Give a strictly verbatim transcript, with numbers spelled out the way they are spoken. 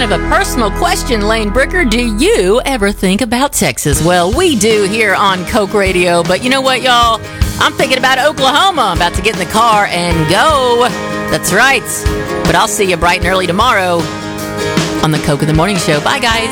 kind of a personal question, Lane Bricker. Do you ever think about Texas? Well, we do here on Coke Radio. But you know what, y'all? I'm thinking about Oklahoma. I'm about to get in the car and go. That's right. But I'll see you bright and early tomorrow on the Coke in the Morning Show. Bye, guys.